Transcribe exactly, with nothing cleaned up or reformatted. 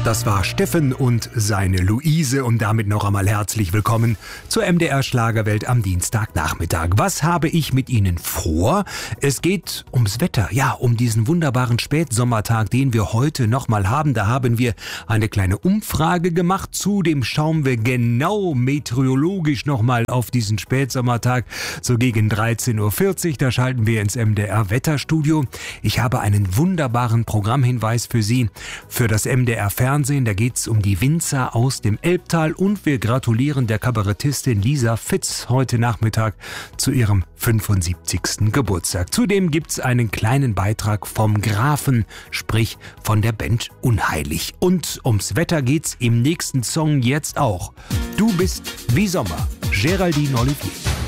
Das war Steffen und seine Luise und damit noch einmal herzlich willkommen zur M D R Schlagerwelt am Dienstagnachmittag. Was habe ich mit Ihnen vor? Es geht ums Wetter, ja, um diesen wunderbaren Spätsommertag, den wir heute nochmal haben. Da haben wir eine kleine Umfrage gemacht. Zudem schauen wir genau meteorologisch nochmal auf diesen Spätsommertag. So gegen dreizehn Uhr vierzig, da schalten wir ins M D R Wetterstudio. Ich habe einen wunderbaren Programmhinweis für Sie, für das M D R Fernsehen. Da geht es um die Winzer aus dem Elbtal und wir gratulieren der Kabarettistin Lisa Fitz heute Nachmittag zu ihrem fünfundsiebzigsten Geburtstag. Zudem gibt es einen kleinen Beitrag vom Grafen, sprich von der Band Unheilig. Und ums Wetter geht's im nächsten Song jetzt auch. Du bist wie Sommer, Géraldine Olivier.